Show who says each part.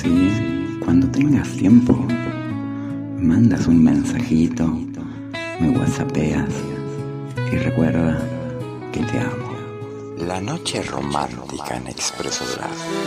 Speaker 1: Sí, cuando tengas tiempo, me mandas un mensajito, me whatsappeas y recuerda que te amo.
Speaker 2: La noche romántica en Expreso Dorado.